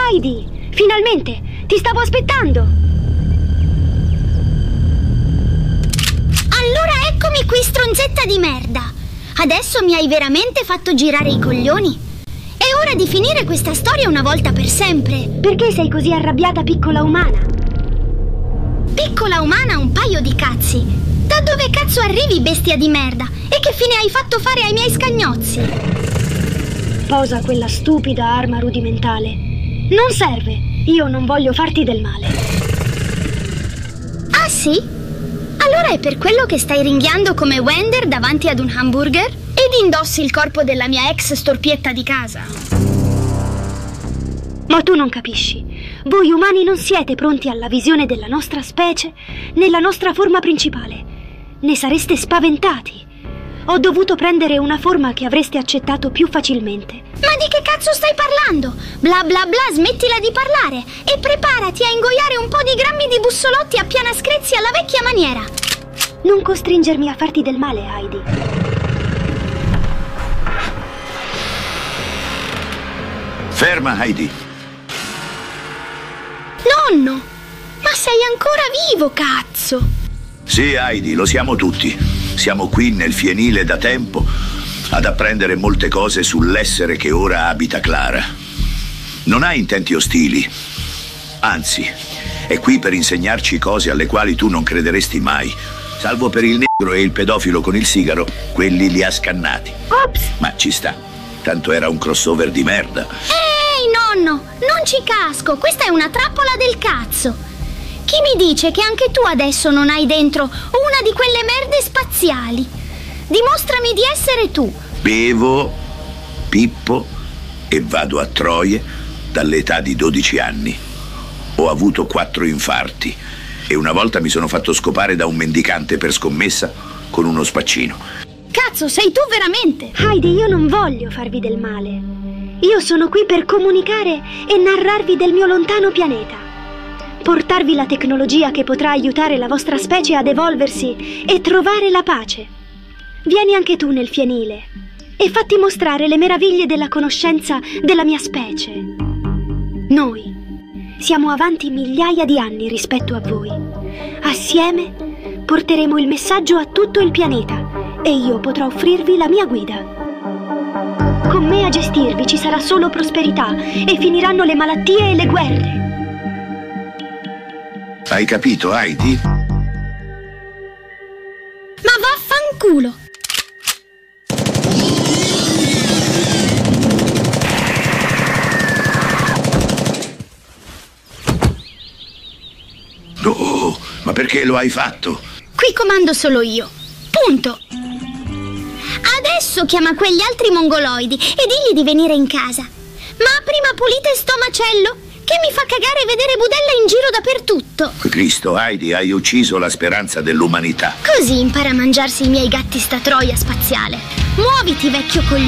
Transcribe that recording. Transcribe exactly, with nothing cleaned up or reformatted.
Heidi! Finalmente! Ti stavo aspettando! Allora eccomi qui, stronzetta di merda! Adesso mi hai veramente fatto girare i coglioni? È ora di finire questa storia una volta per sempre! Perché sei così arrabbiata, piccola umana? Piccola umana, un paio di cazzi! Da dove cazzo arrivi, bestia di merda? E che fine hai fatto fare ai miei scagnozzi? Posa quella stupida arma rudimentale. Non serve. Io non voglio farti del male. Ah sì? Allora è per quello che stai ringhiando come Wender davanti ad un hamburger? Ed indossi il corpo della mia ex storpietta di casa? Ma tu non capisci. Voi umani non siete pronti alla visione della nostra specie nella nostra forma principale. Ne sareste spaventati. Ho dovuto prendere una forma che avreste accettato più facilmente. Ma di che cazzo stai parlando? Bla bla bla, smettila di parlare e preparati a ingoiare un po' di grammi di bussolotti a piana screzzi alla vecchia maniera. Non costringermi a farti del male, Heidi. Ferma, Heidi. Nonno, ma sei ancora vivo, cazzo! Sì, Heidi, lo siamo tutti. Siamo qui nel fienile da tempo ad apprendere molte cose sull'essere che ora abita Clara. Non ha intenti ostili, anzi, è qui per insegnarci cose alle quali tu non crederesti mai, salvo per il negro e il pedofilo con il sigaro, quelli li ha scannati. Ops! Ma ci sta, tanto era un crossover di merda. Ehi, nonno, non ci casco, questa è una trappola del cazzo. Chi mi dice che anche tu adesso non hai dentro una di quelle merde spaziali? Dimostrami di essere tu. Bevo, pippo e vado a Troie dall'età di dodici anni. Ho avuto quattro infarti e una volta mi sono fatto scopare da un mendicante per scommessa con uno spaccino. Cazzo, sei tu veramente? Heidi, io non voglio farvi del male. Io sono qui per comunicare e narrarvi del mio lontano pianeta. Portarvi la tecnologia che potrà aiutare la vostra specie ad evolversi e trovare la pace. Vieni anche tu nel fienile e fatti mostrare le meraviglie della conoscenza della mia specie. Noi siamo avanti migliaia di anni rispetto a voi. Assieme porteremo il messaggio a tutto il pianeta e io potrò offrirvi la mia guida. Con me a gestirvi ci sarà solo prosperità e finiranno le malattie e le guerre. Hai capito, Heidi? Ma vaffanculo! No, ma perché lo hai fatto? Qui comando solo io. Punto. Adesso chiama quegli altri mongoloidi e digli di venire in casa. Ma prima pulite sto macello che mi fa cagare vedere budella in giro dappertutto. Cristo, Heidi, hai ucciso la speranza dell'umanità. Così impara a mangiarsi i miei gatti sta troia spaziale. Muoviti, vecchio coglione.